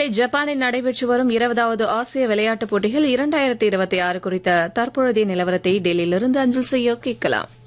நேர்களை ஜப்பானில் நடைபெற்று வரும் 20வது ஆசிய விளையாட்டுப் போட்டிகள் 2026 குறித்த தற்பொழுதைய நிலவரத்தை டெல்லியிலிருந்து அஞ்சல் செய்ய கேட்கலாம்.